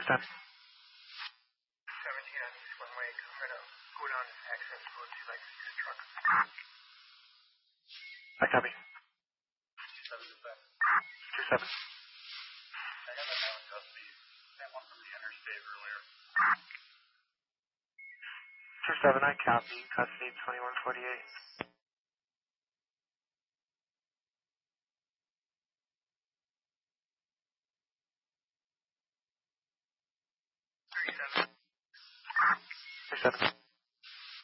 10. 17 on East One Way. Try to go down this access road to like see this truck. I copy. 27 is that. 27. I have that now in custody. That one from the interstate earlier. 27, I copy. Custody 2148. 37.